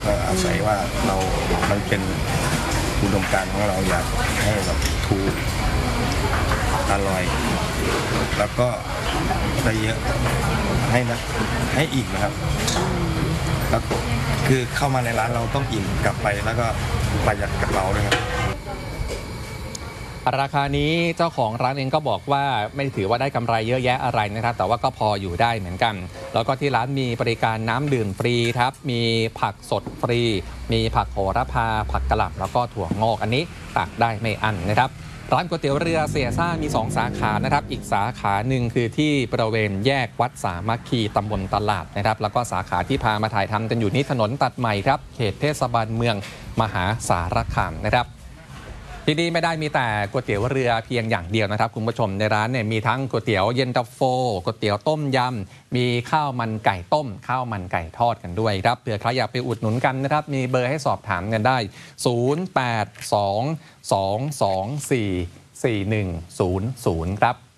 ก็อาศัยว่ามันเป็นอุดมการณ์ของเราอยากให้แบบถูกอร่อยแล้วก็ได้เยอะให้อีกนะครับแล้วคือเข้ามาในร้านเราต้องอิ่มกลับไปแล้วก็ประหยัดกระเป๋าด้วยครับราคานี้เจ้าของร้านเองก็บอกว่าไม่ถือว่าได้กำไรเยอะแยะอะไรนะครับแต่ว่าก็พออยู่ได้เหมือนกันแล้วก็ที่ร้านมีบริการน้ำดื่มฟรีครับมีผักสดฟรีมีผักโหระพาผักกะหล่ำแล้วก็ถั่วงอกอันนี้ตักได้ไม่อั้นนะครับร้านก๋วยเตี๋ยวเรือเสียซ่ามี2สาขานะครับอีกสาขาหนึ่งคือที่บริเวณแยกวัดสามัคคีตำบลตลาดนะครับแล้วก็สาขาที่พามาถ่ายทำกันอยู่นี้ถนนตัดใหม่ครับเขตเทศบาลเมืองมหาสารคามนะครับที่นี่ไม่ได้มีแต่ก๋วยเตี๋ยวเรือเพียงอย่างเดียวนะครับคุณผู้ชมในร้านเนี่ยมีทั้งก๋วยเตี๋ยวเย็นตาโฟก๋วยเตี๋ยวต้มยำมีข้าวมันไก่ต้มข้าวมันไก่ทอดกันด้วยครับเผื่อใครอยากไปอุดหนุนกันนะครับมีเบอร์ให้สอบถามกันได้0822244100ครับ